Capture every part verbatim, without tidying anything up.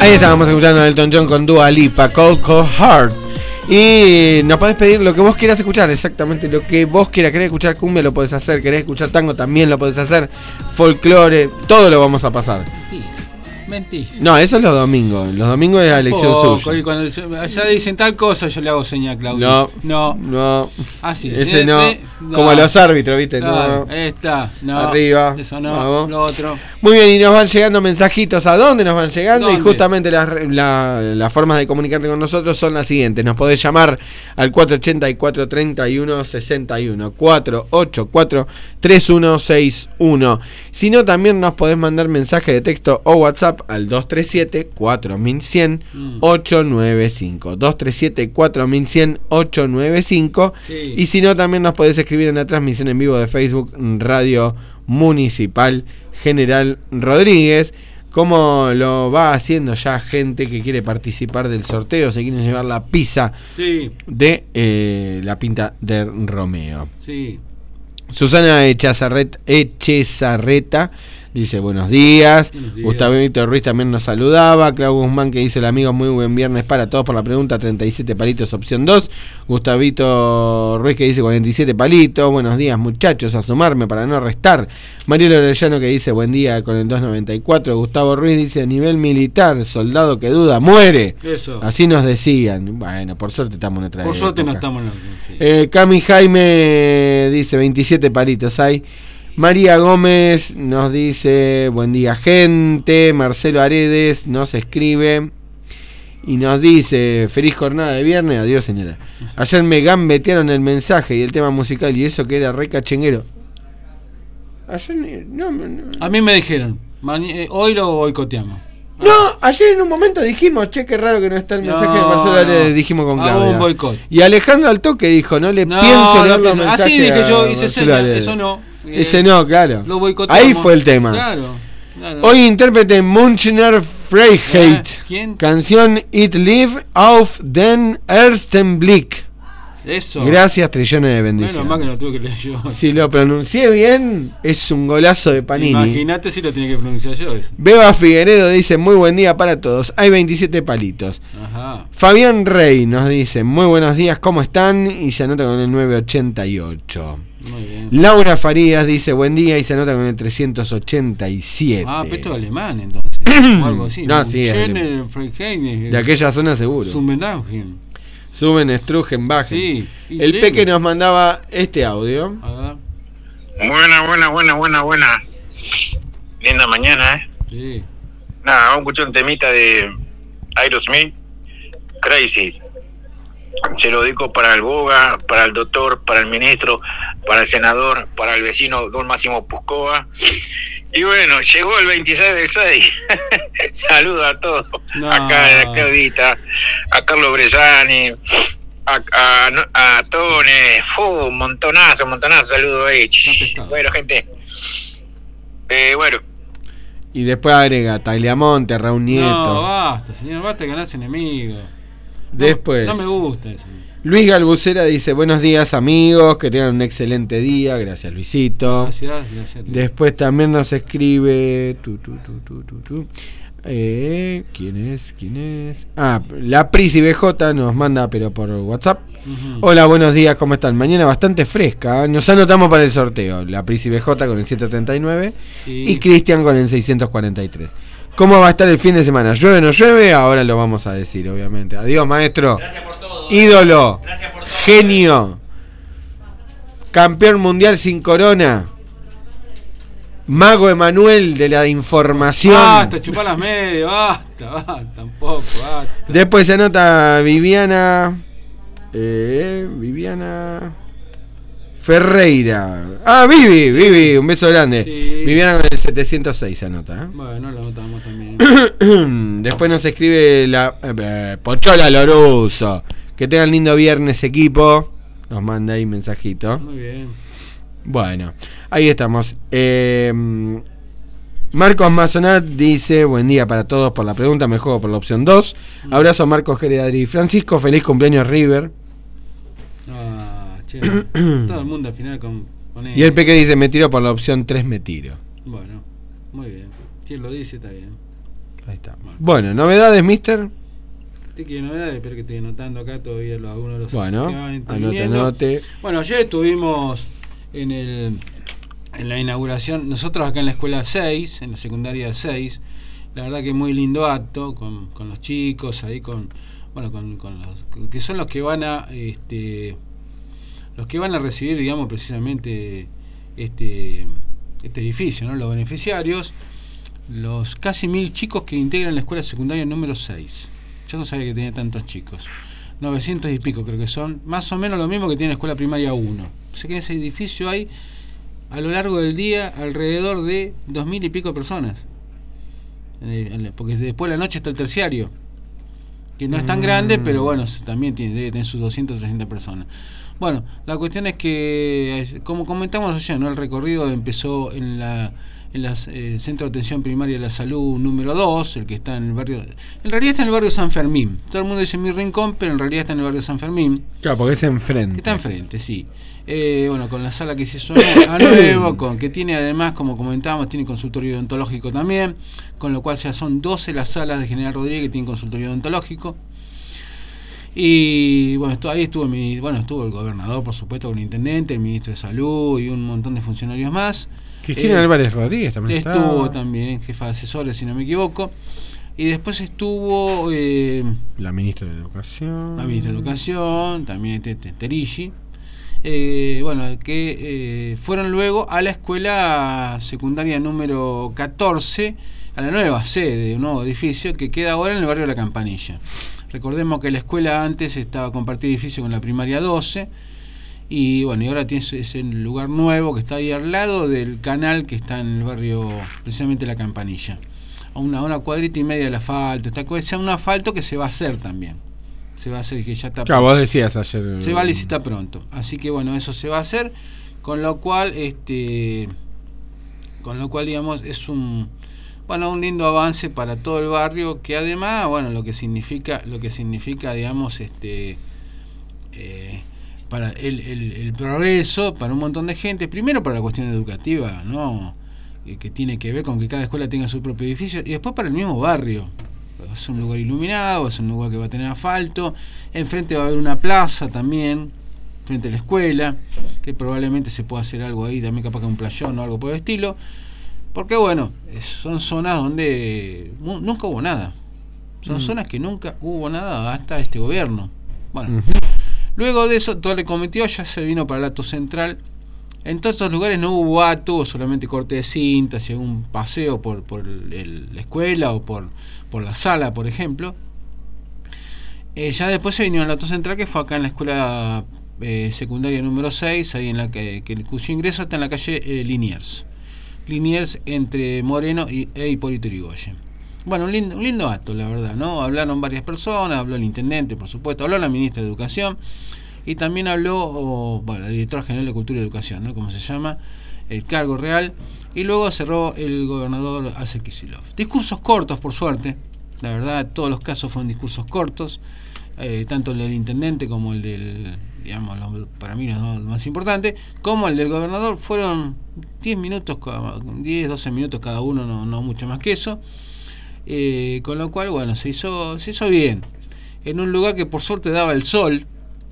Ahí estábamos escuchando a Elton John con Dua Lipa, Cold Cold Heart. Y nos podés pedir lo que vos quieras escuchar, exactamente lo que vos quieras. Querés escuchar cumbia, lo podés hacer. Querés escuchar tango, también lo podés hacer. Folclore, todo lo vamos a pasar. Mentís. No, eso es los domingos. Los domingos es la elección Poco, suya. y cuando allá dicen tal cosa, yo le hago señal a Claudio. No, no, no. Así. Ese este, no. no. Como los árbitros, ¿viste? No. No. Esta, no. Arriba. Eso no. Vamos. Lo otro. Muy bien, y nos van llegando mensajitos. ¿A dónde nos van llegando? ¿Dónde? Y justamente las la, las formas de comunicarte con nosotros son las siguientes. Nos podés llamar al cuatro ocho cuatro, tres uno seis uno, cuatro ocho cuatro, tres uno seis uno. Si no, también nos podés mandar mensaje de texto o WhatsApp al dos tres siete, cuatro mil cien, ocho nueve cinco. dos tres siete, cuatro mil cien, ocho nueve cinco. Sí. Y si no, también nos podés escribir en la transmisión en vivo de Facebook Radio Municipal General Rodríguez, como lo va haciendo ya gente que quiere participar del sorteo, se quieren llevar la pizza Sí. de eh, la pinta de Romeo. Sí. Susana Echazarreta, Echezarreta dice buenos días. Buenos días. Gustavo Víctor Ruiz también nos saludaba. Clau Guzmán que dice el amigo muy buen viernes para todos por la pregunta, treinta y siete palitos opción dos. Gustavito Ruiz que dice cuarenta y siete palitos. Buenos días muchachos, a sumarme para no restar. Marielo Orellano que dice buen día con el dos noventa y cuatro. Gustavo Ruiz dice a nivel militar, soldado que duda muere. Eso. Así nos decían. Bueno, por suerte estamos en otra Por suerte época. no estamos en la. Sí. Eh, Cami Jaime dice veintisiete palitos hay. María Gómez nos dice buen día gente. Marcelo Aredes nos escribe y nos dice feliz jornada de viernes. Adiós señora. Ayer me gambetearon el mensaje y el tema musical y eso que era re cachenguero. Ayer no, no, A mí me dijeron, maña- eh, hoy lo boicoteamos. no, ayer en un momento dijimos, che, qué raro que no está el mensaje No, de Marcelo Aredes, no. dijimos con Hago Claudia. un boicot. Y Alejandro al toque dijo, no le No, pienso no leer los pienso. mensajes. Así dije yo, a hice Marcelo señas, Aredes. eso no. Eh, Ese no, claro. Lo boicoteamos. Ahí fue el tema. Claro. claro. Hoy intérprete Munchner Freiheit. ¿Eh? ¿Quién? Canción It Live auf den ersten Blick. Eso. Gracias, trillones de Menos bendiciones. mal que lo tuve que leer yo. Si lo pronuncié bien, es un golazo de Panini. Imagínate si lo tenía que pronunciar yo. Eso. Beba Figueredo dice, muy buen día para todos. Hay veintisiete palitos. Ajá. Fabián Rey nos dice, muy buenos días, ¿cómo están? Y se anota con el nueve ochenta y ocho. Muy bien. Laura Farías dice, buen día, y se anota con el trescientos ochenta y siete. Ah, pero esto es alemán entonces. O algo así. No, sí, es Jenner, Freiheit, De aquella zona seguro. Summenaugen. Suben, estrujen, bajen. Sí. y El Lem- Peque nos mandaba este audio. A ver. Buena, buena, buena, buena, buena. Linda mañana, ¿eh? Sí. Nada, vamos a escuchar un temita de Aerosmith, Crazy. Se lo dedico para el Boga, para el doctor, para el ministro, para el senador, para el vecino Don Máximo Puscoa. Y bueno, llegó el veintiséis del seis. Saludos a todos. No. Acá a Claudita, a Carlos Bresani, a, a, a Tone, fu, un montonazo, un montonazo, saludos ahí. pescado. Bueno, gente. Eh, bueno, Y después agrega Tagliamonte, Raúl Nieto. No, basta, señor, basta que ganás enemigo. No, Después, No me gusta eso. Luis Galbucera dice, buenos días amigos, que tengan un excelente día. Gracias Luisito. Gracias, gracias. Después también nos escribe... Tu, tu, tu, tu, tu, tu. Eh, ¿Quién es? ¿Quién es? Ah, la Prisi B J nos manda, pero por WhatsApp. Ujú. Hola, buenos días, ¿cómo están? Mañana bastante fresca. ¿eh? Nos anotamos para el sorteo. La Prisi B J con el ciento treinta y nueve Sí. y Cristian con el seiscientos cuarenta y tres. ¿Cómo va a estar el fin de semana? ¿Llueve o no llueve? Ahora lo vamos a decir, obviamente. Adiós, maestro. Gracias por todo. Ídolo. Gracias por todo. Genio. Campeón mundial sin corona. Mago Emanuel de la información. Basta, chupar las medias, basta, basta, tampoco, basta. Después se anota Viviana. Eh, Viviana Ferreira. Ah, Vivi, Vivi, un beso grande. Sí. Viviana con el setecientos seis se anota. ¿eh? Bueno, lo notamos también. Después nos escribe la eh, Pochola Loruso. Que tengan lindo viernes, equipo. Nos manda ahí mensajito. Muy bien. Bueno, ahí estamos. Eh, Marcos Mazonat dice, buen día para todos por la pregunta, me juego por la opción dos. Abrazo a Marcos Geredadri. Francisco, feliz cumpleaños River. Ah, che. Todo el mundo al final con, con él. Y el Peque dice, me tiro por la opción tres, me tiro. Bueno, muy bien. Si él lo dice, está bien. Ahí está. Bueno, novedades, mister. ¿Usted quiere novedades? Espero que estoy anotando acá todavía los, algunos de los bueno, que van anote, interviniendo. anote. Bueno, ayer estuvimos en el en la inauguración, nosotros acá en la escuela seis, en la secundaria seis, la verdad que muy lindo acto, con, con los chicos, ahí con, bueno, con, con los que son los que van a, este, los que van a recibir, digamos, precisamente este, este edificio, ¿no? Los beneficiarios, los casi mil chicos que integran la escuela secundaria número seis. Yo no sabía que tenía tantos chicos. novecientos y pico creo que son, más o menos lo mismo que tiene la escuela primaria uno. O sea que en ese edificio hay a lo largo del día alrededor de dos mil y pico personas, porque después de la noche está el terciario, que no es tan mm. grande, pero bueno, también tiene, debe tener sus doscientas, trescientas personas. Bueno, la cuestión es que, como comentamos ayer, ¿no? El recorrido empezó en la en el eh, Centro de Atención Primaria de la Salud número dos, el que está en el barrio, en realidad está en el barrio San Fermín. Todo el mundo dice Mi Rincón, pero en realidad está en el barrio San Fermín. Claro, porque es enfrente. Que está enfrente, sí. Eh, bueno, con la sala que se hizo a nuevo, con que tiene además, como comentábamos, tiene consultorio odontológico también, con lo cual ya son doce las salas de General Rodríguez que tienen consultorio odontológico. Y bueno, esto, ahí estuvo mi, bueno, estuvo el gobernador, por supuesto, con el intendente, el ministro de Salud y un montón de funcionarios más. Cristina eh, Álvarez Rodríguez también estuvo estaba. También, jefa de asesores, si no me equivoco. Y después estuvo eh, la ministra de Educación. La ministra de Educación, también Terigi. Eh, bueno, que eh, fueron luego a la escuela secundaria número catorce, a la nueva sede de un nuevo edificio que queda ahora en el barrio de La Campanilla. Recordemos que la escuela antes estaba compartida edificio con la primaria doce. Y bueno, y ahora tiene ese lugar nuevo que está ahí al lado del canal que está en el barrio, precisamente La Campanilla. A una, una cuadrita y media del asfalto. Está sea un asfalto que se va a hacer también. Se va a hacer, que ya está. Claro, vos decías ayer. Se va a licitar pronto. Así que bueno, eso se va a hacer. Con lo cual, este. Con lo cual, digamos, es un. Bueno, un lindo avance para todo el barrio. Que además, bueno, lo que significa, lo que significa, digamos, este. Eh, para el, el, el progreso para un montón de gente, primero para la cuestión educativa, ¿no? Que tiene que ver con que cada escuela tenga su propio edificio, y después para el mismo barrio. Es un lugar iluminado, es un lugar que va a tener asfalto, enfrente va a haber una plaza también, frente a la escuela, que probablemente se pueda hacer algo ahí, también capaz que un playón o algo por el estilo, porque bueno, son zonas donde nunca hubo nada, son mm. zonas que nunca hubo nada hasta este gobierno. Bueno, uh-huh. Luego de eso, todo le cometió, ya se vino para el acto central. En todos esos lugares no hubo acto, hubo solamente corte de cintas y algún paseo por, por el, la escuela o por, por la sala, por ejemplo. Eh, ya después se vino al acto central, que fue acá en la escuela eh, secundaria número seis, ahí en la que, que el cuyo ingreso está en la calle eh, Liniers. Liniers entre Moreno y e Hipólito Yrigoyen. Bueno, un lindo, un lindo acto, la verdad, ¿no? Hablaron varias personas, habló el intendente, por supuesto, habló la ministra de Educación y también habló, oh, bueno, el director general de Cultura y Educación, ¿no? Como se llama, el cargo real, y luego cerró el gobernador Axel Kicillof. Discursos cortos, por suerte, la verdad, todos los casos fueron discursos cortos, eh, tanto el del intendente como el del, digamos, lo, para mí no, lo más importante, como el del gobernador, fueron diez minutos, diez, doce minutos cada uno, no, no mucho más que eso. Eh, con lo cual, bueno, se hizo se hizo bien en un lugar que por suerte daba el sol.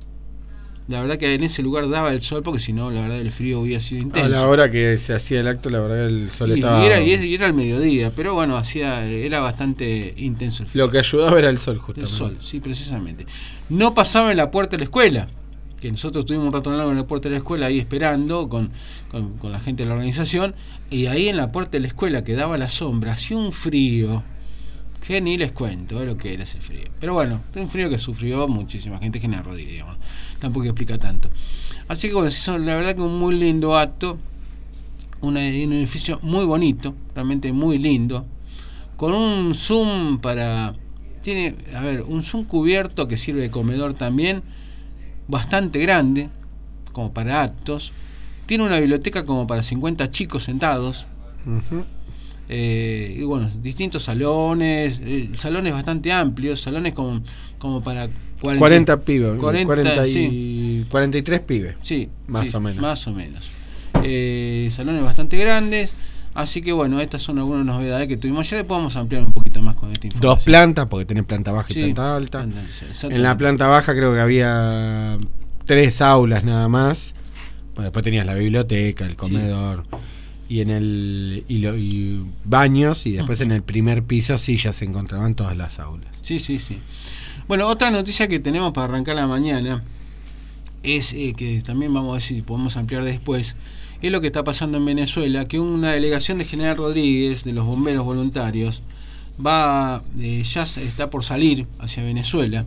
La verdad que en ese lugar daba el sol, porque si no, la verdad el frío hubiera sido intenso. A la hora que se hacía el acto, la verdad que el sol y, estaba... Y era, y era el mediodía, pero bueno, hacía era bastante intenso el frío. Lo que ayudaba era el sol, justamente. El sol, sí, precisamente. No pasaba en la puerta de la escuela, que nosotros estuvimos un rato largo en la puerta de la escuela ahí esperando con, con, con la gente de la organización, y ahí en la puerta de la escuela que daba la sombra, hacía un frío que ni les cuento eh, lo que era ese frío. Pero bueno, un frío que sufrió muchísima gente, General Rodríguez, digamos. Tampoco explica tanto. Así que bueno, son, la verdad que un muy lindo acto, una, un edificio muy bonito, realmente muy lindo, con un Zoom para... Tiene, a ver, un Zoom cubierto que sirve de comedor también, bastante grande, como para actos. Tiene una biblioteca como para cincuenta chicos sentados. Uh-huh. Eh, y bueno, distintos salones, eh, salones bastante amplios, salones como, como para cuarenta, cuarenta pibes, cuarenta, cuarenta y, sí. cuarenta y tres pibes, sí, más sí, o menos. Más o menos. Eh, salones bastante grandes, Así que bueno, estas son algunas novedades que tuvimos. Ya después vamos a ampliar un poquito más con esta información. Dos plantas, porque tenés planta baja y Sí, planta alta. exactamente. En la planta baja creo que había tres aulas nada más. Bueno, después tenías la biblioteca, el comedor, sí. y en el y, lo, y baños, y después uh-huh. en el primer piso sí ya se encontraban todas las aulas. Sí, sí, sí. Bueno, otra noticia que tenemos para arrancar la mañana es eh, que también vamos a ver si podemos ampliar después. Es lo que está pasando en Venezuela, que una delegación de General Rodríguez, de los bomberos voluntarios, va eh, ya está por salir hacia Venezuela.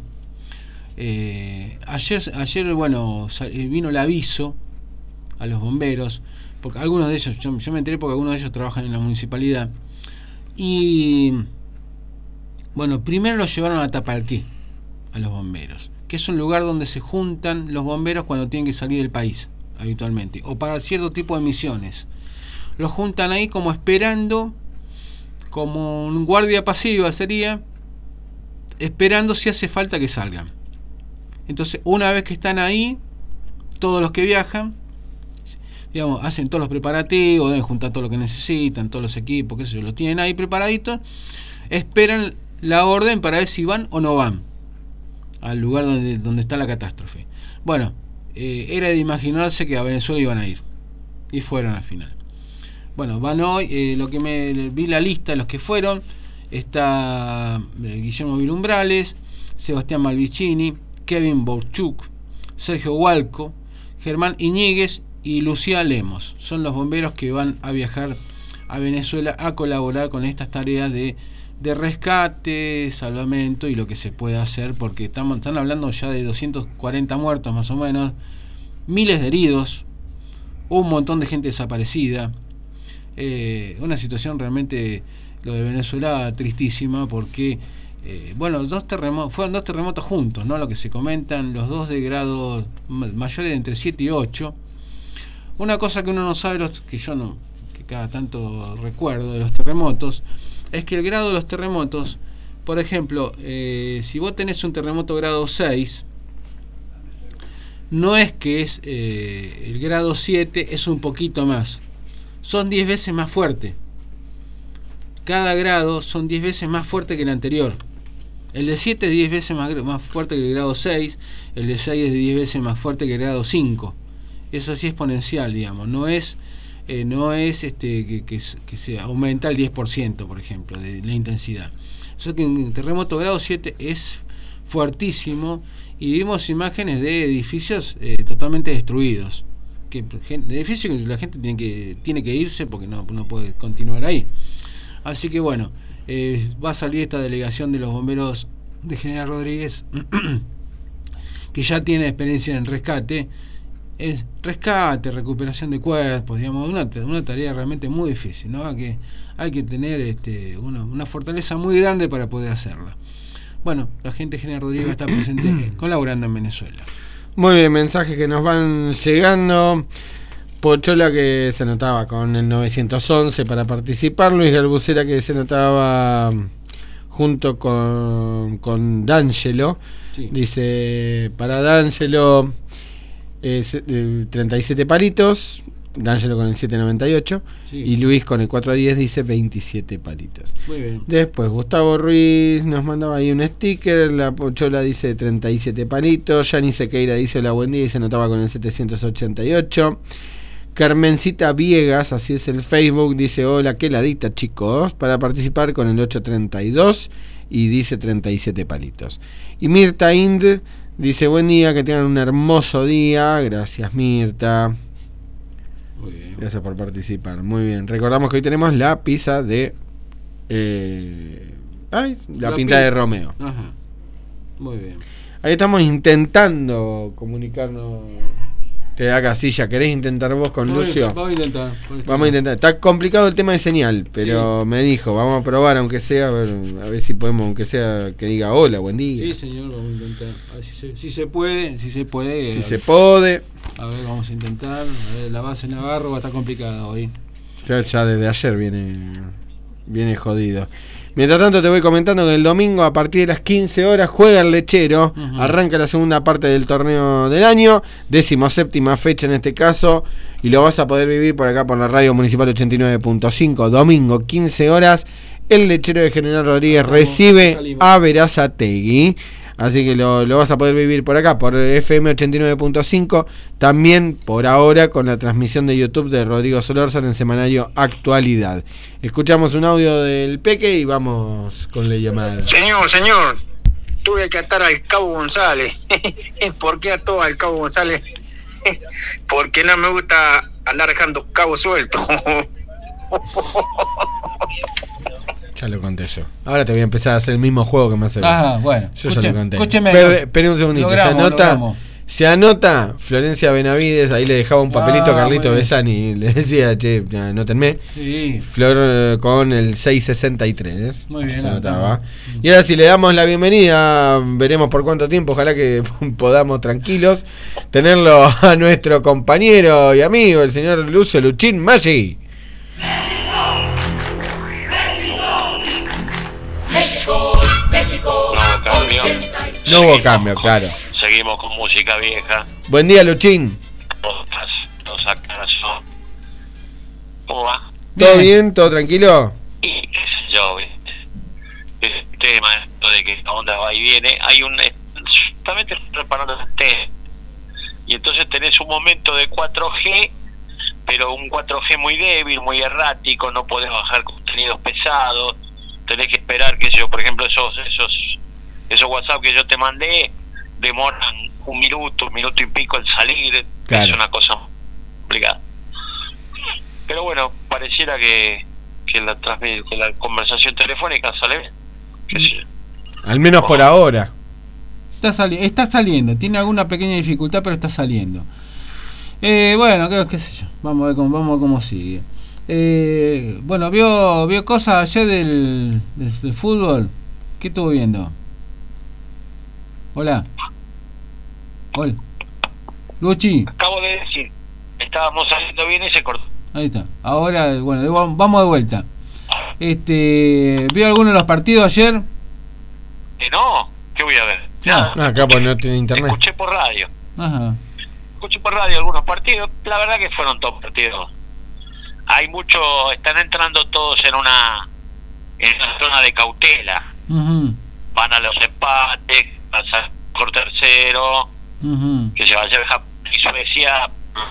Eh, ayer, ayer, bueno, vino el aviso a los bomberos, porque algunos de ellos, yo, yo me enteré porque algunos de ellos trabajan en la municipalidad. Y bueno, primero los llevaron a Tapalqué, a los bomberos, que es un lugar donde se juntan los bomberos cuando tienen que salir del país habitualmente, o para cierto tipo de misiones. Los juntan ahí como esperando, como un guardia pasiva sería, esperando si hace falta que salgan. Entonces, una vez que están ahí, todos los que viajan, digamos, hacen todos los preparativos, deben juntar todo lo que necesitan, todos los equipos, qué sé yo, los tienen ahí preparaditos, esperan la orden para ver si van o no van al lugar donde, donde está la catástrofe. Bueno, eh, era de imaginarse que a Venezuela iban a ir, y fueron al final. Bueno, van hoy, eh, lo que me vi la lista de los que fueron, está eh, Guillermo Vilumbrales, Sebastián Malvicini, Kevin Borchuk, Sergio Hualco, Germán Iñiguez y Lucía Lemos. Son los bomberos que van a viajar a Venezuela a colaborar con estas tareas de, de rescate, salvamento y lo que se pueda hacer, porque estamos, están hablando ya de doscientos cuarenta muertos más o menos, miles de heridos, un montón de gente desaparecida. Eh, una situación realmente, lo de Venezuela, tristísima, porque eh, bueno, dos terremotos, fueron dos terremotos juntos, ¿no? Lo que se comentan, los dos de grados mayores de entre siete y ocho. Una cosa que uno no sabe, los, que yo no, que cada tanto recuerdo de los terremotos, es que el grado de los terremotos, por ejemplo, eh, si vos tenés un terremoto grado seis, no es que es eh, el grado siete es un poquito más, son diez veces más fuerte. Cada grado son diez veces más fuerte que el anterior. El de siete es diez veces más, más fuerte que el grado seis, el de seis es diez veces más fuerte que el grado cinco. Es así exponencial, digamos. No es eh, no es este que, que, que se aumenta el diez por ciento, por ejemplo, de la intensidad. Eso que un terremoto grado siete es fuertísimo, y vimos imágenes de edificios eh, totalmente destruidos. Que, de edificios que la gente tiene que, tiene que irse porque no, no puede continuar ahí. Así que bueno, eh, va a salir esta delegación de los bomberos de General Rodríguez, que ya tiene experiencia en rescate. Es rescate, recuperación de cuerpos, digamos, una, una tarea realmente muy difícil, ¿no? Hay que, hay que tener este, una, una fortaleza muy grande para poder hacerla. Bueno, la gente de General Rodríguez está presente colaborando en Venezuela. Muy bien, mensajes que nos van llegando. Pochola que se anotaba con el novecientos once para participar. Luis Galbucera que se anotaba junto con, con D'Angelo. Sí. Dice, para D'Angelo eh, treinta y siete palitos. D'Angelo con el siete noventa y ocho. Sí. Y Luis con el cuatro diez dice veintisiete palitos. Muy bien. Después Gustavo Ruiz nos mandaba ahí un sticker. La Pochola dice treinta y siete palitos. Yani Sequeira dice hola, buen día, y se anotaba con el setecientos ochenta y ocho. Carmencita Viegas, así es el Facebook, dice hola, qué ladita chicos, para participar con el ochocientos treinta y dos y dice treinta y siete palitos. Y Mirta Ind dice buen día, que tengan un hermoso día. Gracias Mirta. Muy bien. Gracias por participar. Muy bien. Recordamos que hoy tenemos la pizza de eh, ay, la, la pinta pi- de Romeo. Ajá. Muy bien. Ahí estamos intentando comunicarnos. Te da casilla. ¿Querés intentar vos con vamos Lucio? Vamos a intentar. Vamos a intentar. Está complicado el tema de señal, pero sí. Me dijo, vamos a probar aunque sea, a ver, a ver si podemos, aunque sea que diga hola, buen día. Sí, señor, vamos a intentar. A ver si se, si se puede, si se puede. Si se puede. A ver, vamos a intentar. A ver, la base Navarro va a estar complicada hoy. Ya, ya desde ayer viene viene jodido. Mientras tanto te voy comentando que el domingo a partir de las quince horas juega el Lechero, uh-huh. arranca la segunda parte del torneo del año, decimoséptima fecha en este caso, y lo vas a poder vivir por acá por la radio municipal ochenta y nueve punto cinco, domingo quince horas, el Lechero de General Rodríguez recibe a Verazategui. Así que lo, lo vas a poder vivir por acá, por F M ochenta y nueve punto cinco. También por ahora con la transmisión de YouTube de Rodrigo Solórzano en Semanario Actualidad. Escuchamos un audio del Peque y vamos con la llamada. Señor, señor, tuve que atar al Cabo González. ¿Por qué ató al Cabo González? Porque no me gusta andar dejando cabos sueltos. Ya lo conté yo. Ahora te voy a empezar a hacer el mismo juego que me hace. Ajá, bueno. Yo escuche, ya lo conté. Escúcheme. Espera un segundito. Logramos, se anota. logramos. Se anota Florencia Benavides. Ahí le dejaba un papelito ah, a Carlito Besani. Le decía, che, anótenme. Sí. Flor eh, con el seiscientos sesenta y tres. Muy bien. Se anotaba. Y ahora si le damos la bienvenida, veremos por cuánto tiempo. Ojalá que podamos tranquilos tenerlo a nuestro compañero y amigo, el señor Lucio Luchín Maggi. No hubo cambio, claro. Seguimos con música vieja. Buen día, Luchín. ¿Cómo va? ¿Todo bien? bien? ¿Todo tranquilo? Y qué sé yo, el tema esto de que la onda va y viene, hay un justamente reparando el T. Y entonces tenés un momento de cuatro G, pero un cuatro G muy débil, muy errático, no podés bajar contenidos pesados, tenés que esperar que yo, por ejemplo, esos esos esos WhatsApp que yo te mandé demoran un minuto, un minuto y pico en salir, claro. Es una cosa complicada. Pero bueno, pareciera que que la, que la conversación telefónica sale bien. Que sí. Al menos por ahora. Está, sali- está saliendo, tiene alguna pequeña dificultad, pero está saliendo. Eh, bueno, qué, qué sé yo, vamos a ver cómo, vamos a ver cómo sigue. Eh, bueno, vio vio cosas ayer del, del, del fútbol. ¿Qué estuvo viendo? Hola. Hola. Luchi. Acabo de decir, estábamos saliendo bien y se cortó. Ahí está. Ahora, bueno, vamos de vuelta. Este, ¿vio alguno de los partidos ayer? Eh, no, ¿qué voy a ver? Nada. Ah, acá pues no tiene internet. Escuché por radio. Ajá. Escuché por radio algunos partidos. La verdad que fueron todos partidos. Hay mucho, están entrando todos en una en una zona de cautela. Uh-huh. Van a los empates, pasar por tercero, uh-huh. que se va a hacer Japón y Suecia.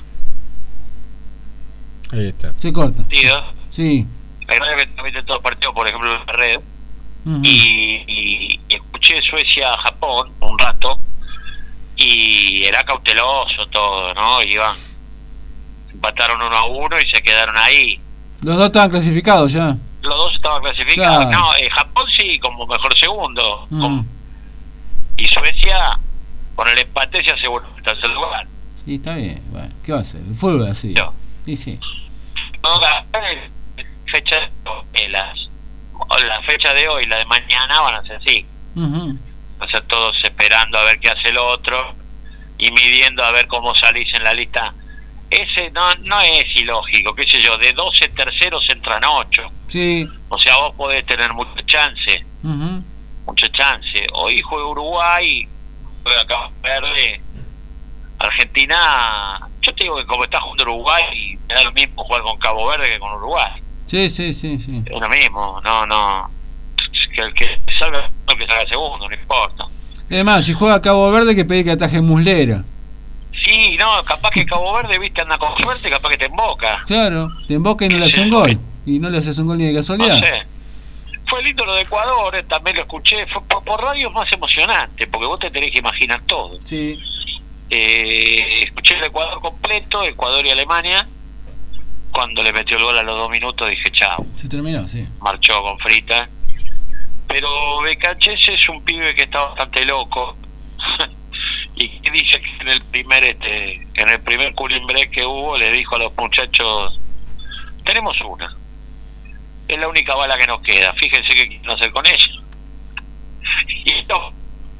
Ahí está. Se corta. Partidos. Sí. La verdad que también de todos los partidos, por ejemplo, en la red. Uh-huh. Y, y, y escuché Suecia-Japón un rato y era cauteloso todo, ¿no? Iban, empataron uno a uno y se quedaron ahí. Los dos estaban clasificados ya. Los dos estaban clasificados. Claro. No, eh, Japón sí, como mejor segundo. Uh-huh. Como, y Suecia, con el empate, se aseguró el tercer lugar. Sí, está bien. Bueno, ¿qué va a hacer? El fútbol es así. Yo. Sí, sí. No, la fecha de las la fecha de hoy, la de mañana van a ser así. Uh-huh. O sea, todos esperando a ver qué hace el otro y midiendo a ver cómo salís en la lista. Ese no no es ilógico, qué sé yo, de doce terceros entran ocho. Sí. O sea, vos podés tener mucha chance, Uh-huh. mucha chance. Hoy juega Uruguay, juega Cabo Verde, Argentina. Yo te digo que como está jugando Uruguay, me da lo mismo jugar con Cabo Verde que con Uruguay. Sí, sí, sí, sí. Es lo mismo, no, no. Que el que salga, no que salga segundo, no importa. Además, si juega Cabo Verde, que pedir que ataje Muslera. Sí, no, capaz que Cabo Verde, viste, anda con suerte, capaz que te emboca. Claro, te emboca y no le Sí, hacen sí. gol. Y no le haces un gol ni de casualidad. No sé. Fue lindo lo de Ecuador, eh, también lo escuché. Fue por, por radio es más emocionante, porque vos te tenés que imaginar todo. Sí. Eh, escuché el Ecuador completo, Ecuador y Alemania. Cuando le metió el gol a los dos minutos dije, chao, Se terminó, sí. marchó con frita. Pero Becachese es un pibe que está bastante loco. Y que dice que en el primer este en el primer cooling break que hubo le dijo a los muchachos, tenemos una, es la única bala que nos queda, fíjense qué quieren hacer con ella. Y no,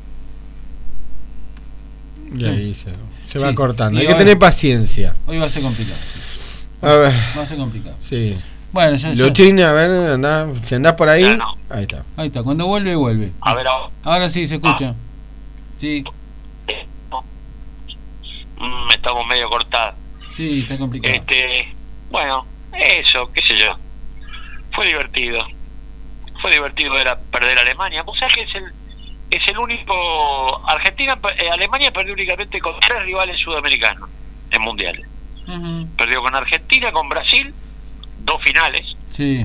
Y ahí se, se va Sí. cortando. Y Hay que ahora- tener paciencia. Hoy va a ser complicado. Sí. A ver. Va a ser complicado. Sí. Bueno, yo, yo- Luchín, a ver, andá, si andás por ahí. Ya no. Ahí está. Ahí está, cuando vuelve, vuelve. A ver, ahora. Ahora sí, se escucha. Sí, Mm, estamos medio cortados. sí, está complicado. Este, bueno, eso, qué sé yo. Fue divertido. Fue divertido ver a perder a Alemania. Vos sabés que es el, es el único. Argentina, eh, Alemania perdió únicamente con tres rivales sudamericanos en mundiales. Ujú. Perdió con Argentina, con Brasil, dos finales. Sí.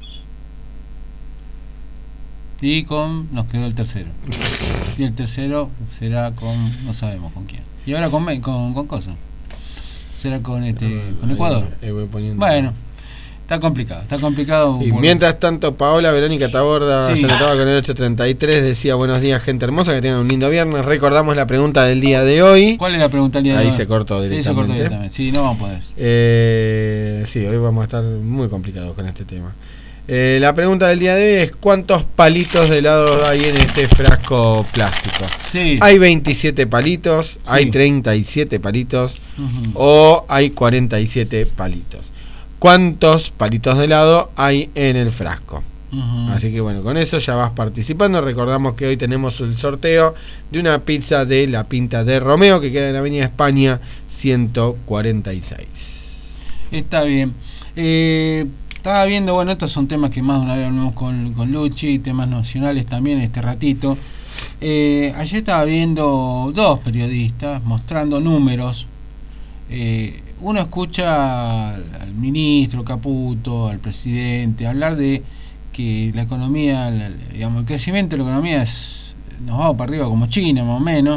Y con. Nos quedó el tercero. Y el tercero será con. No sabemos con quién. Y ahora con Me- con, con cosas. Será con este. Con Ecuador. Ahí voy poniendo. Bueno, está complicado. Está complicado. Sí, por- mientras tanto, Paola Verónica Taborda Sí. se anotaba con el ocho treinta y tres, decía buenos días, gente hermosa, que tengan un lindo viernes. Recordamos la pregunta del día de hoy. ¿Cuál es la pregunta del día de Ahí hoy? se cortó Sí, se directamente. cortó directamente. Sí, no vamos a poder. Eh, sí, hoy vamos a estar muy complicados con este tema. Eh, la pregunta del día de hoy es ¿cuántos palitos de helado hay en este frasco plástico? Sí. ¿Hay veintisiete palitos? Sí. ¿Hay treinta y siete palitos? Ujú. ¿O hay cuarenta y siete palitos? ¿Cuántos palitos de helado hay en el frasco? Ujú. Así que bueno, con eso ya vas participando. Recordamos que hoy tenemos el sorteo de una pizza de La Pinta de Romeo, que queda en Avenida España ciento cuarenta y seis. Está bien. Eh, estaba viendo, bueno, estos son temas que más de una vez hablamos con, con Luchi, temas nacionales también este ratito. Eh, ayer estaba viendo dos periodistas mostrando números. Eh, uno escucha al, al ministro Caputo, al presidente, hablar de que la economía, la- digamos, el crecimiento de la economía es, nos vamos para arriba como China, más o menos.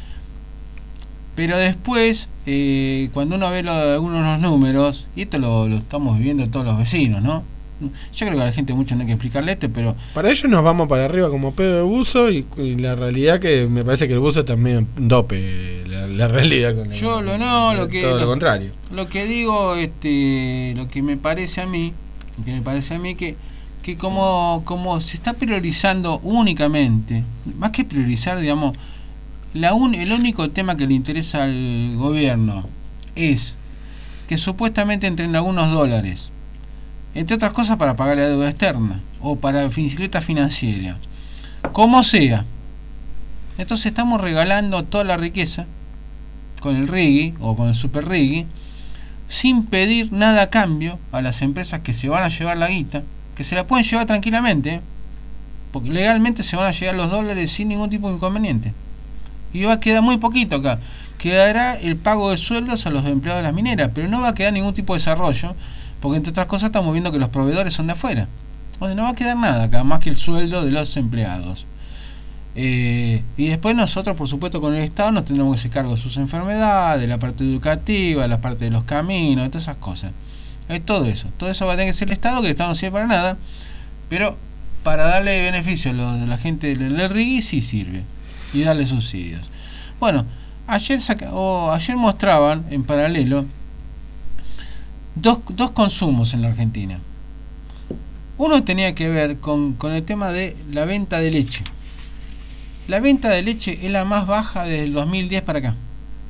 Pero después, eh, cuando uno ve lo, algunos de los números, y esto lo, lo estamos viviendo todos los vecinos, ¿no? Yo creo que a la gente mucho no hay que explicarle esto, pero Para ellos nos vamos para arriba como pedo de buzo y, y la realidad que me parece que el buzo también dope la, la realidad con la- yo lo no, lo que todo lo lo, contrario. lo que digo, este, lo que me parece a mí, lo que me parece a mí que que como como se está priorizando únicamente, más que priorizar, digamos, la un, el único tema que le interesa al gobierno es que supuestamente entren algunos dólares, entre otras cosas para pagar la deuda externa o para bicicleta financiera, como sea. Entonces estamos regalando toda la riqueza con el RIGI o con el Super RIGI sin pedir nada a cambio a las empresas que se van a llevar la guita, que se la pueden llevar tranquilamente, ¿eh? Porque legalmente se van a llegar los dólares sin ningún tipo de inconveniente. Y va a quedar muy poquito acá. Quedará el pago de sueldos a los empleados de las mineras, pero no va a quedar ningún tipo de desarrollo, porque entre otras cosas estamos viendo que los proveedores son de afuera. Donde no va a quedar nada acá, más que el sueldo de los empleados. Eh, y después nosotros, por supuesto, con el Estado nos tendremos que hacer cargo de sus enfermedades, de la parte educativa, de la parte de los caminos, de todas esas cosas. Es todo eso. Todo eso va a tener que ser el Estado, que el Estado no sirve para nada, pero para darle beneficio a, lo, a la gente del, del RIGI sí sirve. Y darle subsidios. Bueno, ayer, saca, o ayer mostraban en paralelo dos, dos consumos en la Argentina. Uno tenía que ver con, con el tema de la venta de leche. La venta de leche es la más baja desde el dos mil diez para acá.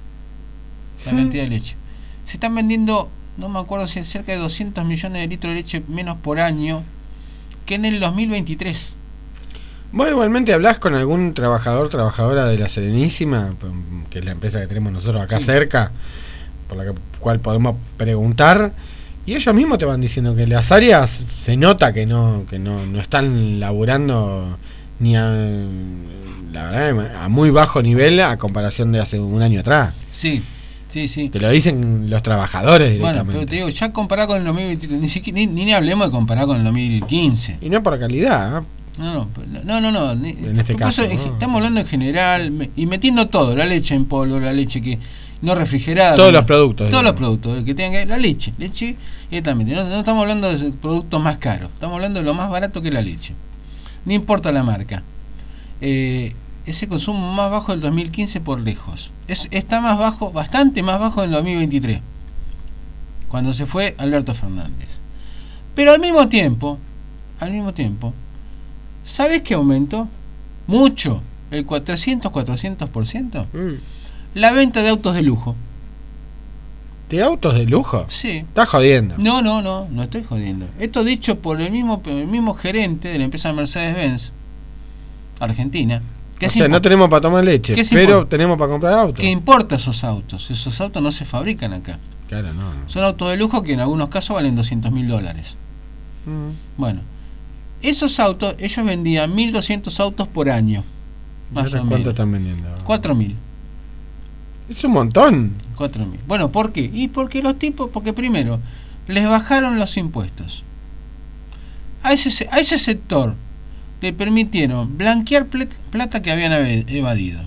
La Hmm. cantidad de leche. Se están vendiendo, no me acuerdo si es cerca de doscientos millones de litros de leche menos por año que en el dos mil veintitrés. ¿Vos igualmente hablás con algún trabajador, trabajadora de la Serenísima, que es la empresa que tenemos nosotros acá Sí. cerca, por la que- cual podemos preguntar? Y ellos mismos te van diciendo que las áreas se nota que no que no, no están laburando ni a, la verdad, a muy bajo nivel a comparación de hace un año atrás. Sí, sí, sí. Te lo dicen los trabajadores Bueno, directamente. pero te digo, ya comparado con el dos mil veintitrés, ni, siquiera, ni, ni hablemos de comparar con el dos mil quince. Y no por calidad, ¿eh? No, no, no, no, no. ni- En este por caso, eso, ¿no? estamos hablando en general me- y metiendo todo, la leche en polvo, la leche que no refrigerada. Todos como- los productos, Todos los digamos. productos, que tengan que, la leche, leche, exactamente. No, no estamos hablando de productos más caros, estamos hablando de lo más barato que es la leche. No importa la marca. Eh, ese consumo más bajo del dos mil quince por lejos. Es, está más bajo, bastante más bajo del dos mil veintitrés, cuando se fue Alberto Fernández. Pero al mismo tiempo, al mismo tiempo, ¿sabes qué aumentó? Mucho, el cuatrocientos, cuatrocientos por ciento. Mm. La venta de autos de lujo. ¿De autos de lujo? Sí. Estás jodiendo. No, no, no, no estoy jodiendo. Esto dicho por el mismo, el mismo gerente de la empresa Mercedes-Benz Argentina. Que o sea, no tenemos para tomar leche, pero importa? tenemos para comprar autos. ¿Qué importa esos autos? Esos autos no se fabrican acá. Claro, no, no. Son autos de lujo que en algunos casos valen doscientos mil dólares. Mm. Bueno, esos autos, ellos vendían mil doscientos autos por año. Más o menos. ¿Cuánto están vendiendo? cuatro mil. Es un montón. cuatro mil. Bueno, ¿por qué? Y porque los tipos, porque primero, les bajaron los impuestos. A ese, a ese sector le permitieron blanquear plata que habían evadido.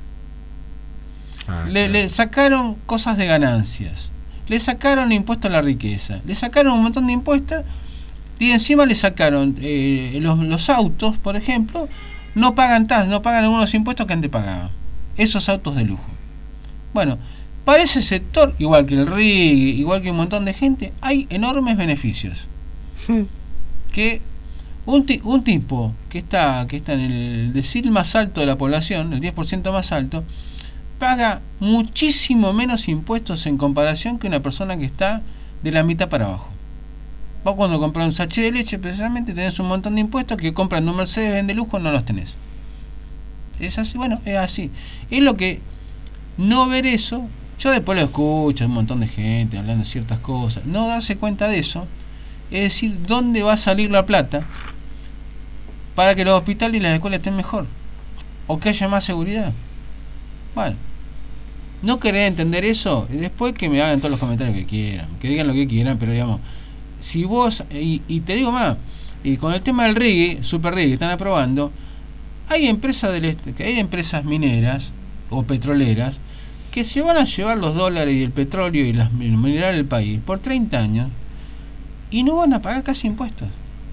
Ah, le, claro. le sacaron cosas de ganancias. Le sacaron impuesto a la riqueza. Le sacaron un montón de impuestos y encima le sacaron eh, los, los autos, por ejemplo, no pagan tas, no pagan algunos impuestos que antes pagaban. Esos autos de lujo. Bueno, para ese sector, igual que el R I G, igual que un montón de gente, hay enormes beneficios. Que un, ti, un tipo que está, que está en el decil más alto de la población, el diez por ciento más alto, paga muchísimo menos impuestos en comparación que una persona que está de la mitad para abajo. Vos cuando compras un sachet de leche, precisamente tenés un montón de impuestos que compran un Mercedes de lujo, no los tenés. Es así, bueno, es así. Es lo que no ver eso, yo después lo escucho, un montón de gente hablando de ciertas cosas, no darse cuenta de eso, es decir, dónde va a salir la plata para que los hospitales y las escuelas estén mejor, o que haya más seguridad. Bueno, no querer entender eso, después que me hagan todos los comentarios que quieran, que digan lo que quieran, pero digamos, si vos, y, y te digo más, y con el tema del R I G, Super R I G que están aprobando, hay empresas del este, que hay empresas mineras o petroleras que se van a llevar los dólares y el petróleo y las minerales del país por treinta años y no van a pagar casi impuestos.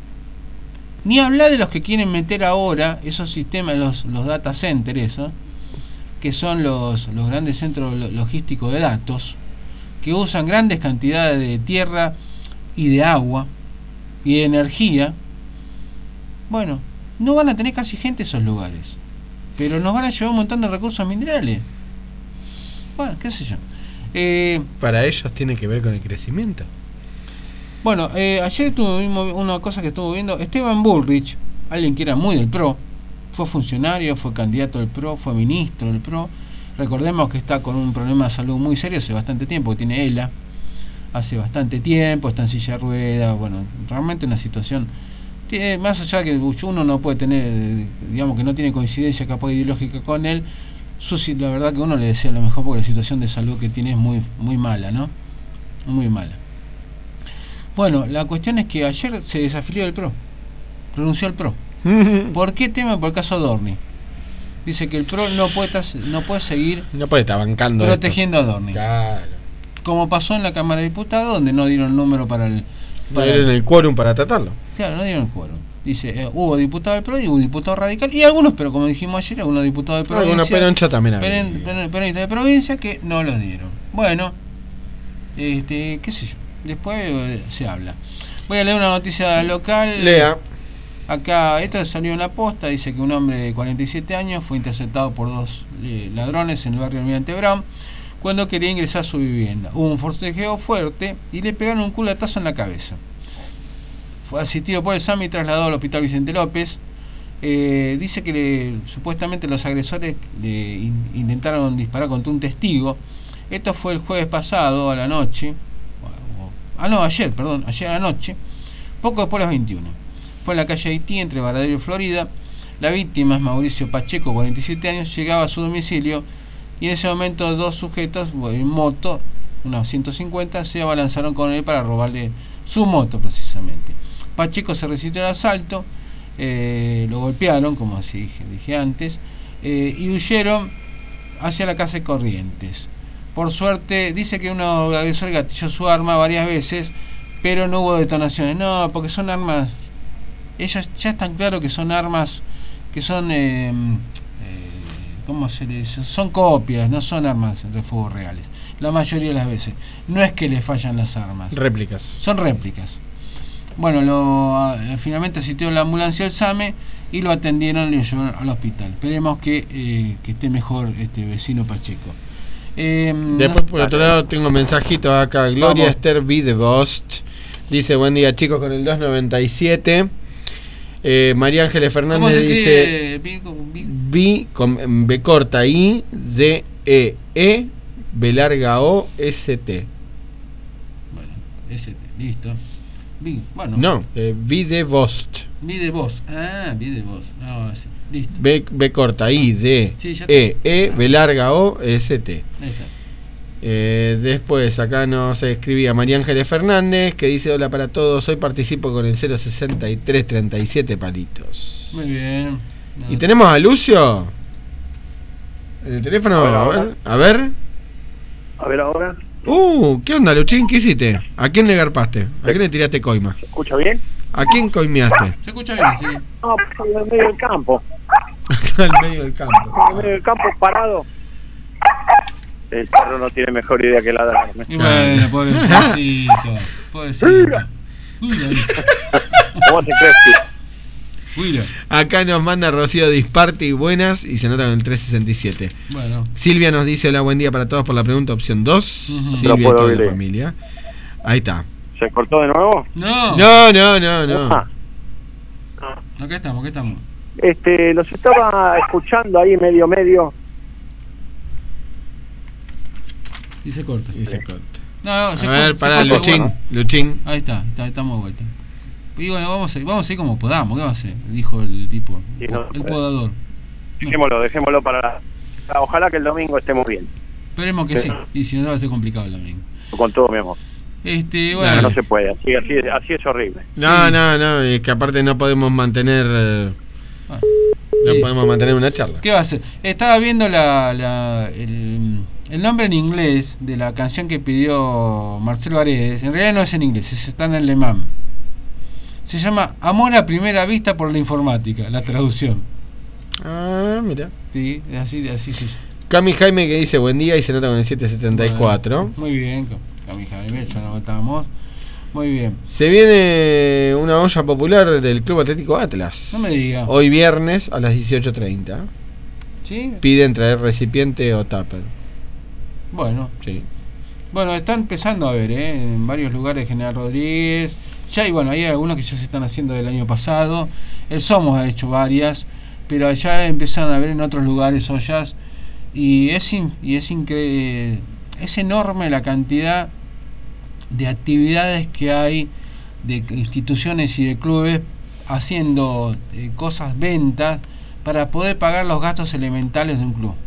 Ni hablar de los que quieren meter ahora esos sistemas, los, los data centers, eso, que son los, los grandes centros logísticos de datos, que usan grandes cantidades de tierra y de agua y de energía. Bueno, no van a tener casi gente esos lugares, pero nos van a llevar un montón de recursos minerales. Bueno, qué sé yo. Eh, Para ellos tiene que ver con el crecimiento. Bueno, eh, ayer tuvimos una cosa que estuvo viendo. Esteban Bullrich, alguien que era muy del P R O, fue funcionario, fue candidato del P R O, fue ministro del P R O. Recordemos que está con un problema de salud muy serio hace bastante tiempo, que tiene E L A. Hace bastante tiempo, está en silla de ruedas. Bueno, realmente una situación... Tiene, más allá que uno no puede tener, digamos que no tiene coincidencia capaz ideológica con él, su, la verdad que uno le desea lo mejor porque la situación de salud que tiene es muy, muy mala, ¿no? Muy mala. Bueno, la cuestión es que ayer se desafilió del P R O, renunció al P R O. ¿Por qué tema? Por el caso Dorni. Dice que el P R O no puede, no puede seguir no puede estar bancando protegiendo esto a Dorni. Claro. Como pasó en la Cámara de Diputados, donde no dieron número para el... Para no dieron el quórum para tratarlo. Claro, no dieron el quórum. Dice, eh, hubo diputado del P R O y hubo diputado radical, y algunos, pero como dijimos ayer, algunos diputados de provincia, algunos peroncha también había. Peren, peren, peronistas de provincia que no los dieron. Bueno, este, qué sé yo, después eh, se habla. Voy a leer una noticia local. Lea. Acá, esto salió en La Posta, dice que un hombre de cuarenta y siete años fue interceptado por dos eh, ladrones en el barrio Almirante Brown cuando quería ingresar a su vivienda. Hubo un forcejeo fuerte y le pegaron un culatazo en la cabeza. Fue asistido por el SAMI y trasladado al hospital Vicente López. Eh, dice que le, supuestamente los agresores le in, intentaron disparar contra un testigo. Esto fue el jueves pasado a la noche. Ah, no, ayer, perdón, ayer a la noche, poco después de las veintiuna. Fue en la calle Haití, entre Varadero y Florida. La víctima es Mauricio Pacheco, cuarenta y siete años, llegaba a su domicilio y en ese momento dos sujetos en moto, unos ciento cincuenta, se abalanzaron con él para robarle su moto precisamente. Pacheco se resistió al asalto, eh, lo golpearon, como así dije, dije antes, eh, y huyeron hacia la casa de Corrientes. Por suerte, dice que uno agresor gatilló su arma varias veces, pero no hubo detonaciones. No, porque son armas, ellos ya están claros que son armas que son, eh, eh, ¿cómo se les dice? Son copias, no son armas de fuego reales. La mayoría de las veces. No es que les fallan las armas. Réplicas. Son réplicas. Bueno, lo, finalmente asistió la ambulancia del SAME y lo atendieron y lo llevaron al hospital. Esperemos que, eh, que esté mejor este vecino Pacheco. Eh, Después, por otro lado, tengo mensajitos acá. Gloria Vamos. Esther Videvost dice: buen día, chicos, con el dos noventa y siete. Eh, María Ángeles ¿Cómo Fernández se dice: escribe? Vi con- vi- Vi con B corta I, D E E, B larga O, S T. Bueno, ese, listo. Vi, bueno. No, eh, Videvost. Vi de vos. Ah, vi de vos. Ahora sí. Listo. B, B corta I, D Sí, ya E está. E, B larga O, S T. Ahí está. Eh, después acá nos escribía María Ángeles Fernández, que dice: hola para todos, hoy participo con el cero sesenta y tres treinta y siete palitos. Muy bien. ¿Y tenemos a Lucio? ¿En el teléfono? Hola, A hola. ver, a ver. A ver ahora, Uh, ¿qué onda, Luchín? ¿Qué hiciste? ¿A quién le garpaste? ¿A quién le tiraste coima? ¿se escucha bien? ¿A quién coimeaste? Se escucha bien, sí. No, pues, en el medio del campo. Acá al medio del campo. En el medio del campo parado. El perro no tiene mejor idea que ladrarme. Y bueno, pobrecito. Pobrecito. Uy, la viste. ¿Cómo se cree que? Uy, la. Acá nos manda Rocío Disparti, buenas, y se nota con el tres sesenta y siete. Bueno. Silvia nos dice: hola, buen día para todos por la pregunta opción dos. Ujú. Silvia y No puedo toda la oír. familia. Ahí está. ¿Se cortó de nuevo? No. No, no, no, no. Ah, Acá estamos, acá estamos. este, los estaba escuchando ahí medio medio. Y se corta. Y se corta. No, no, se A ver, corta, se pará, corta Luchín. igual. Luchín. Ahí está, está, estamos de vuelta. Y bueno, vamos a, vamos a ir como podamos, ¿qué va a hacer? Dijo el tipo, Sí, no, el no. podador. Dejémoslo, dejémoslo para la... Ojalá que el domingo estemos bien. Esperemos que sí, y si no va a ser complicado el domingo. Con todo, mi amor. Este, No, bueno, no se puede, así, así, es- así es horrible. No, Sí. no, no, es que aparte no podemos mantener. eh, ah, No Sí. podemos mantener una charla. ¿qué va a hacer? Estaba viendo la, la el, el nombre en inglés de la canción que pidió Marcelo Aredes. En realidad no es en inglés, es, está en alemán. Se llama Amor a primera vista por la informática, la traducción. Ah, mira. Sí, así, así se llama. Cami Jaime que dice: buen día y se nota con el siete setenta y cuatro. Bueno, muy bien, Cami Jaime, ya nos votamos. Muy bien. Se viene una olla popular del Club Atlético Atlas. No me diga. Hoy viernes a las dieciocho treinta. ¿Sí? Piden traer recipiente o tupper. Bueno. Sí. Bueno, está empezando a ver, ¿eh? En varios lugares, General Rodríguez. Ya hay, bueno, hay algunos que ya se están haciendo del año pasado. El Somos ha hecho varias, pero ya empiezan a ver en otros lugares ollas. Y es, in- y es increíble, es enorme la cantidad de actividades que hay de instituciones y de clubes haciendo eh, cosas, ventas, para poder pagar los gastos elementales de un club.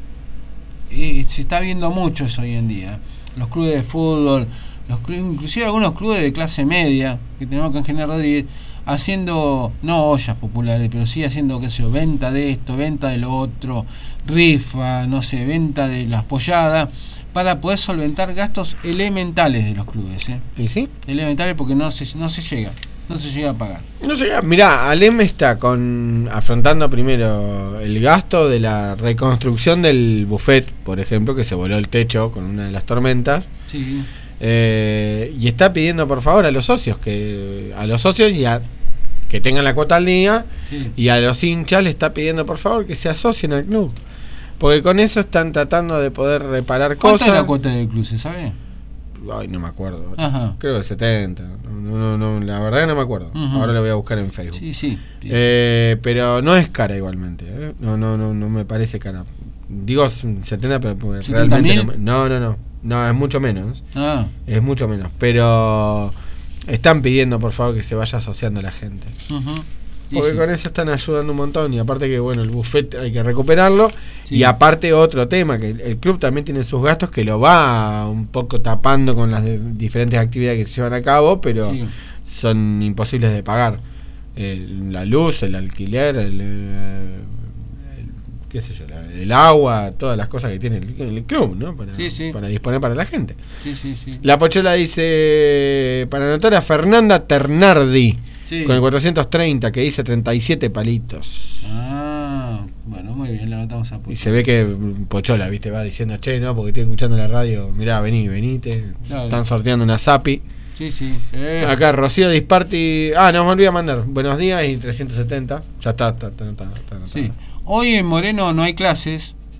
Y se está viendo mucho eso hoy en día. Los clubes de fútbol, los clubes, inclusive algunos clubes de clase media que tenemos que en General Rodríguez, haciendo, no ollas populares, pero sí haciendo, qué sé yo, venta de esto, venta de lo otro, rifa, no sé, venta de las polladas, para poder solventar gastos elementales de los clubes, ¿eh? ¿Y sí? Elementales porque no se, no se llega, no se llega a pagar. No sé, mirá, Alem está con afrontando primero el gasto de la reconstrucción del buffet, por ejemplo, que se voló el techo con una de las tormentas. Sí. Eh, y está pidiendo por favor a los socios que a los socios y a que tengan la cuota al día, Sí. y a los hinchas le está pidiendo por favor que se asocien al club, porque con eso están tratando de poder reparar ¿Cuánto cosas. es la cuota del club, se sabe? Ay, no me acuerdo. Ajá. Creo que setenta. No, no, no, la verdad que no me acuerdo. Ujú. Ahora lo voy a buscar en Facebook. Sí, sí. sí, Eh, pero no es cara igualmente, ¿eh? No, no, no, no me parece cara. Digo setenta, pero porque ¿setenta realmente mil? no, no, no, no, no, es mucho menos. sí. Ah, Es mucho menos, pero están pidiendo por favor que se vaya asociando la gente. ujú. Sí, Porque sí. con eso están ayudando un montón, y aparte que bueno, el buffet hay que recuperarlo, Sí. y aparte otro tema, que el, el club también tiene sus gastos que lo va un poco tapando con las de- diferentes actividades que se llevan a cabo, pero Sí. son imposibles de pagar. El- la luz, el alquiler, el, eh, el- qué sé yo, la- el agua, todas las cosas que tiene el, el club, ¿no? Para, Sí, sí. para disponer para la gente. Sí, sí, sí. La Pochola dice, para anotar a Fernanda Ternardi, Sí. con el cuatrocientos treinta, que dice treinta y siete palitos. Ah, bueno, muy bien, la anotamos a Y se ve que Pochola, viste, va diciendo, che, no, porque estoy escuchando la radio, mirá, vení, venite. Claro. Están sorteando una Zapi. Sí, sí. Eh, Acá Rocío Disparti. Ah, nos volví a mandar. Buenos días y trescientos setenta. Ya está, está, está, está, está, está. sí. Hoy en Moreno no hay clases,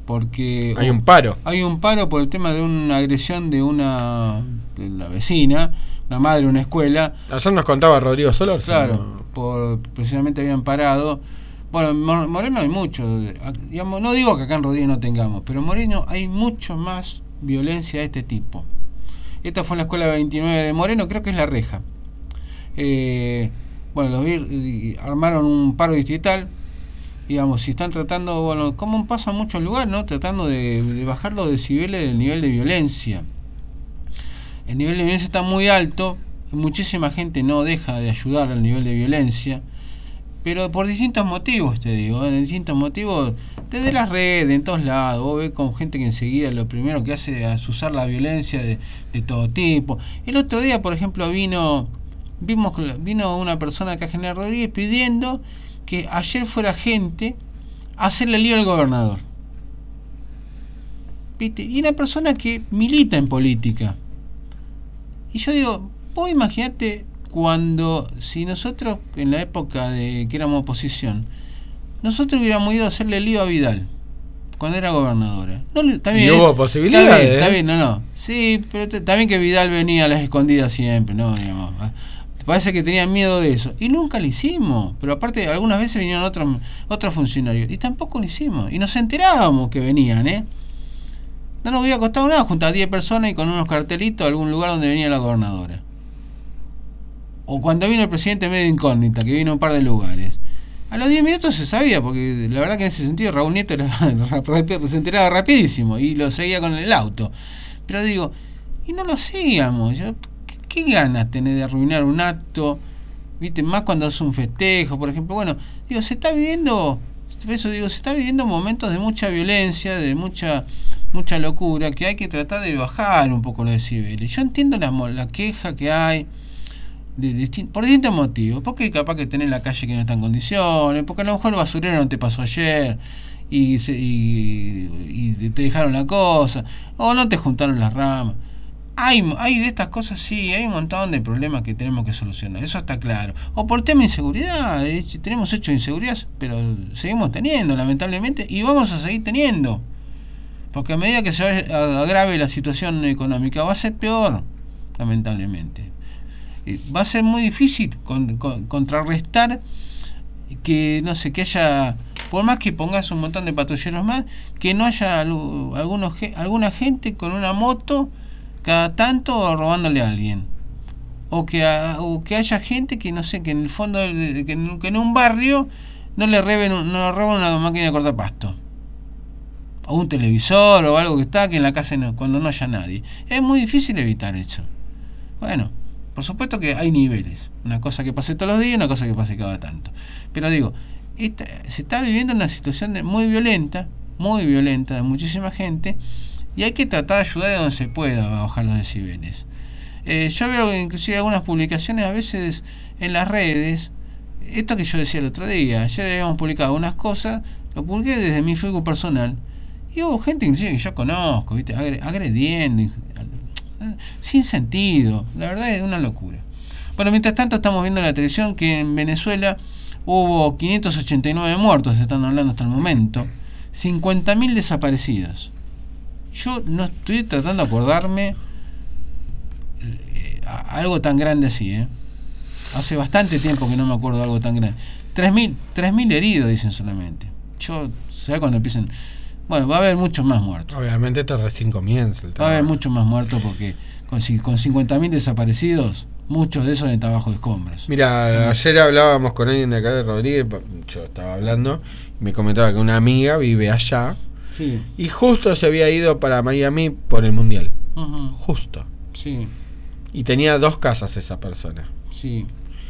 porque hay un paro. Hay un paro por el tema de una agresión de una, de la vecina, una madre de una escuela. Ayer nos contaba Rodrigo Solar. Claro, ¿no? por, precisamente habían parado. Bueno, en Moreno hay mucho, digamos, no digo que acá en Rodríguez no tengamos, pero en Moreno hay mucho más violencia de este tipo. Esta fue en la escuela veintinueve de Moreno, creo que es La Reja. Eh, bueno, los vi, armaron un paro distrital, digamos, si están tratando, bueno, como pasa en muchos lugares, ¿no? Tratando de, de bajar los decibeles del nivel de violencia. El nivel de violencia está muy alto, muchísima gente no deja de ayudar al nivel de violencia, pero por distintos motivos, te digo, ¿eh? distintos motivos, desde las redes, en todos lados, vos ves con gente que enseguida lo primero que hace es usar la violencia de, de todo tipo. El otro día, por ejemplo, vino vimos vino una persona acá, General Rodríguez, pidiendo que ayer fuera gente a hacerle lío al gobernador. ¿Viste? Y una persona que milita en política. Y yo digo, vos imaginate cuando, si nosotros en la época de que éramos oposición, nosotros hubiéramos ido a hacerle lío a Vidal cuando era gobernadora. No, está bien, y hubo posibilidades. Está bien, está bien, no, no. Sí, pero está bien que Vidal venía a las escondidas siempre, ¿no? Digamos, parece que tenían miedo de eso. Y nunca lo hicimos. Pero aparte, algunas veces vinieron otros, otros funcionarios. Y tampoco lo hicimos. Y nos enterábamos que venían, ¿eh? No nos hubiera costado nada juntar a diez personas y con unos cartelitos a algún lugar donde venía la gobernadora. O cuando vino el presidente medio incógnita, que vino a un par de lugares. A los diez minutos se sabía, porque la verdad que en ese sentido Raúl Nieto era, se enteraba rapidísimo y lo seguía con el auto. Pero digo, y no lo hacíamos. Yo, ¿qué, qué ganas tenés de arruinar un acto? ¿Viste? Más cuando es un festejo, por ejemplo. Bueno, digo, se está viviendo, eso digo, se está viviendo momentos de mucha violencia, de mucha mucha locura, que hay que tratar de bajar un poco los decibeles. Yo entiendo la, la queja que hay de, de, de, por distintos motivos, porque capaz que tenés la calle que no está en condiciones, porque a lo mejor el basurero no te pasó ayer y, se, y, y te dejaron la cosa, o no te juntaron las ramas. Hay, hay de estas cosas, sí, hay un montón de problemas que tenemos que solucionar, eso está claro. O por tema de inseguridad, eh, tenemos hechos de inseguridad, pero seguimos teniendo, lamentablemente, y vamos a seguir teniendo. Porque a medida que se agrave la situación económica va a ser peor, lamentablemente. Va a ser muy difícil con, con, contrarrestar que, no sé, que haya, por más que pongas un montón de patrulleros más, que no haya algunos, alguna gente con una moto cada tanto robándole a alguien. O que, o que haya gente que, no sé, que en el fondo, que en, que en un barrio no le roben, no le roban una máquina de cortar pasto. O un televisor o algo que está que en la casa no, cuando no haya nadie. Es muy difícil evitar eso. Bueno, por supuesto que hay niveles. Una cosa que pase todos los días, una cosa que pase cada tanto. Pero digo, esta, se está viviendo una situación de, muy violenta, muy violenta de muchísima gente, y hay que tratar de ayudar de donde se pueda a bajar los decibeles. Eh, yo veo inclusive algunas publicaciones a veces en las redes, esto que yo decía el otro día, ayer habíamos publicado unas cosas, lo publiqué desde mi Facebook personal, y hubo gente inclusive que yo conozco, ¿viste? Agrediendo, sin sentido, la verdad es una locura. Bueno, mientras tanto estamos viendo en la televisión que en Venezuela hubo quinientos ochenta y nueve muertos, se están hablando hasta el momento, cincuenta mil desaparecidos. Yo no estoy tratando de acordarme eh, algo tan grande así, ¿eh? Hace bastante tiempo que no me acuerdo de algo tan grande. tres mil heridos dicen solamente. Yo, ¿sabes cuando empiecen? Bueno, va a haber muchos más muertos. Obviamente esto recién comienza el trabajo. Va a haber muchos más muertos porque con, con cincuenta mil desaparecidos, muchos de esos en trabajo de escombros. Mira, ayer hablábamos con alguien de acá de Rodríguez, yo estaba hablando, y me comentaba que una amiga vive allá, sí, y justo se había ido para Miami por el Mundial. Uh-huh. Justo. Sí. Y tenía dos casas esa persona. Sí.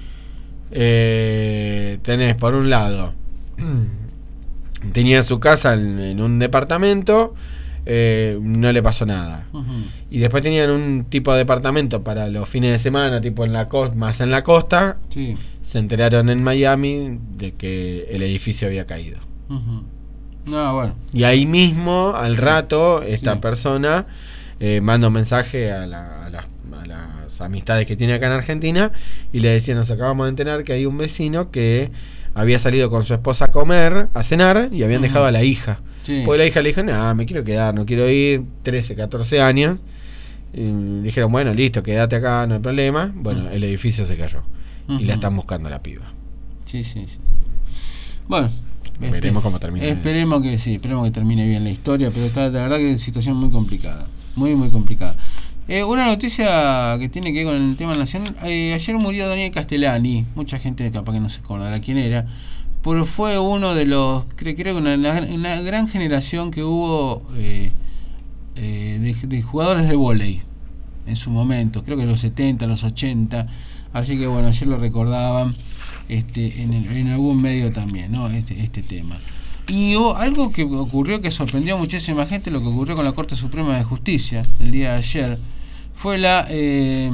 Eh, tenés por un lado... tenía su casa en, en un departamento, eh, no le pasó nada. Uh-huh. Y después tenían un tipo de departamento para los fines de semana, tipo en la costa, más en la costa. Sí. Se enteraron en Miami de que el edificio había caído. Uh-huh. No, bueno. Y ahí mismo, al rato, esta sí. persona eh, manda un mensaje a, la, a, las, a las amistades que tiene acá en Argentina y le decía, nos acabamos de enterar que hay un vecino que había salido con su esposa a comer, a cenar, y habían uh-huh. dejado a la hija. Sí. Porque la hija le dijo, no, me quiero quedar, no quiero ir, trece, catorce años. Y le dijeron, bueno, listo, quédate acá, no hay problema. Bueno, uh-huh. el edificio se cayó. Uh-huh. Y la están buscando a la piba. Sí, sí, sí. Bueno, veremos cómo termina. Esperemos que sí, esperemos que termine bien la historia, pero está, la verdad que es una situación muy complicada. Muy, muy complicada. Eh, una noticia que tiene que ver con el tema nacional. Eh, ayer murió Daniel Castellani. Mucha gente capaz que no se acordará quién era. Pero fue uno de los, creo, creo que una, una, una gran generación que hubo eh, eh, de, de jugadores de vóley en su momento. Creo que en los setenta, los ochenta. Así que bueno, ayer lo recordaban este, en, el, en algún medio también, ¿no? Este, este tema. Y oh, algo que ocurrió que sorprendió a muchísima gente, lo que ocurrió con la Corte Suprema de Justicia el día de ayer, fue la eh,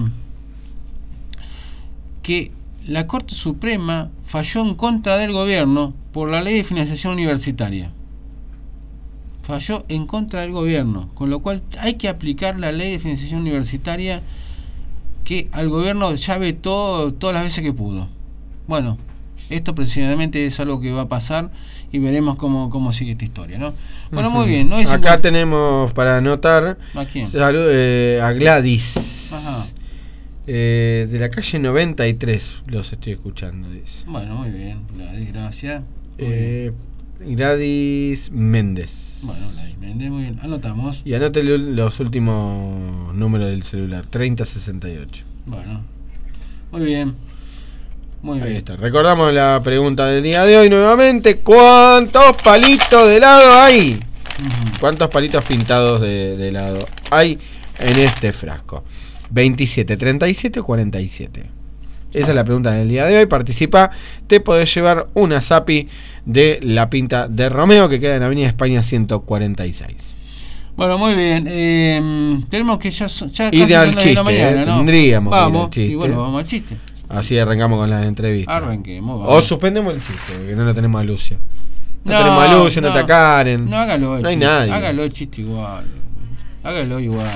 que la Corte Suprema falló en contra del gobierno por la ley de financiación universitaria. Falló en contra del gobierno, con lo cual hay que aplicar la ley de financiación universitaria que al gobierno ya vetó todas las veces que pudo. Bueno, esto precisamente es algo que va a pasar y veremos cómo, cómo sigue esta historia, ¿no? Bueno, uh-huh. muy bien. ¿no? Acá cincuenta... tenemos para anotar ¿A quién? Salud, eh, a Gladys. Ajá. Eh, de la calle noventa y tres los estoy escuchando, dice. Bueno, muy bien, Gladys, gracias. Muy eh, bien. Gladys Méndez. Bueno, Gladys Méndez, muy bien. Anotamos. Y anote los últimos números del celular, treinta sesenta y ocho. Bueno, muy bien. Muy bien. Ahí está. Recordamos la pregunta del día de hoy nuevamente. ¿Cuántos palitos de helado hay? Uh-huh. ¿Cuántos palitos pintados de, de helado hay en este frasco? veintisiete, treinta y siete o cuarenta y siete. Esa es la pregunta del día de hoy. Participa, te podés llevar una Zappi de la pinta de Romeo, que queda en Avenida España ciento cuarenta y seis. Bueno, muy bien. Eh, tenemos que ya, ya y de al chiste, mañana, ¿no? Tendríamos vamos, que ir al chiste. Y bueno, vamos al chiste. Así arrancamos con las entrevistas. Arranquemos, vamos. O suspendemos el chiste, porque no lo tenemos a Lucio. No, no tenemos a Lucio, no, no te acaren. No, hágalo el no hay chiste. nadie. Hágalo el chiste igual. Hágalo igual.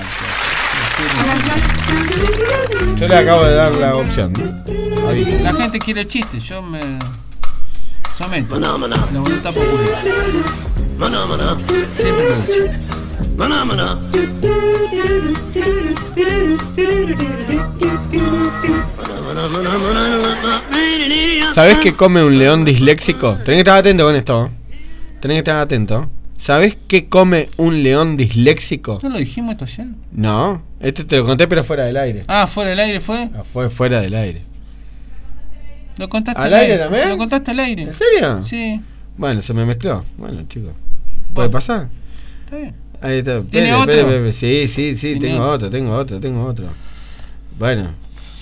Yo le acabo de dar la opción. Avisa. La gente quiere el chiste, yo me someto. Maná, maná. La voluntad popular. Maná, maná. Siempre lo he dicho. Maná, maná. ¿Sabés qué come un león disléxico? Tenés que estar atento con esto. Tenés que estar atento. ¿Sabés qué come un león disléxico? ¿No lo dijimos esto ayer? No, este te lo conté pero fuera del aire. Ah, ¿fuera del aire fue? Ah, fue fuera del aire. ¿Lo contaste al, al aire, aire también? ¿Lo contaste al aire? ¿En serio? Sí. Bueno, se me mezcló. Bueno, chicos. ¿Puede bueno, pasar? Está bien. Ahí está. ¿Tiene Pere, otro? Pere, Pere. Sí, sí, sí, tengo otro? otro, tengo otro, tengo otro. Bueno.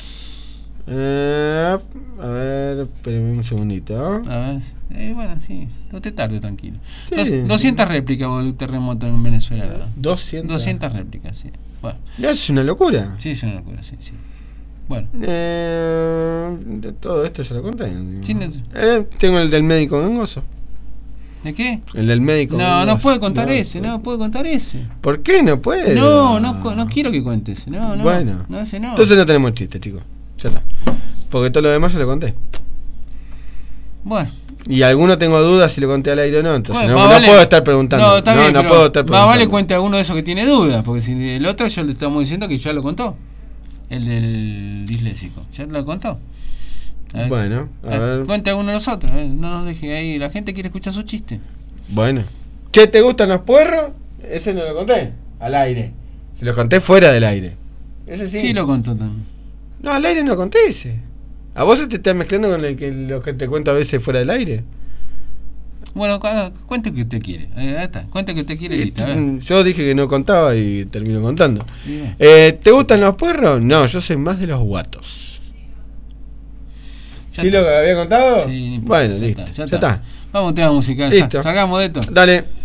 Eh, a ver, espérame un segundito. A ver, eh, bueno, sí, no te tarde, tranquilo. Sí, Dos, sí. doscientas réplicas del terremoto en Venezuela, ¿no? doscientas. doscientas réplicas, sí. Bueno. Ya es una locura. Sí, es una locura, sí, sí. Bueno. Eh, de todo esto ya lo conté. Sí, no. eh, tengo el del médico gangoso. ¿De qué? El del médico No, gangoso. no puede contar no, ese, no puede contar ese. ¿Por qué no puede? No, no, no quiero que cuentes. No, no. Bueno. No, ese no. Entonces no tenemos chiste, chicos. Ya está. Porque todo lo demás yo lo conté. Bueno. Y alguno tengo dudas si lo conté al aire o no. Entonces bueno, no, no vale, puedo estar preguntando. No, está no, bien, no pero puedo estar preguntando. Más vale cuente alguno de esos que tiene dudas. Porque si el otro ya le estamos diciendo que ya lo contó. El del disléxico. ¿Ya te lo contó? A ver, bueno, a, a ver. Cuente alguno de nosotros. No nos deje ahí. La gente quiere escuchar su chiste. Bueno. Che, ¿te gustan los puerros? Ese no lo conté. Al aire. Se lo conté fuera del aire. Ese sí. Sí lo contó también. No, al aire no conté ese. ¿A vos te estás mezclando con el que lo que te cuento a veces fuera del aire? Bueno, cuente que usted quiere. Ahí está. Cuente que usted quiere y listo. Yo dije que no contaba y termino contando. Eh, ¿Te gustan los puerros? No, yo soy más de los guatos. ¿Sí lo que había contado? Sí, bueno, ya listo. Está, ya, ya está. está. Vamos a un tema musical. Listo. Salgamos de esto. Dale.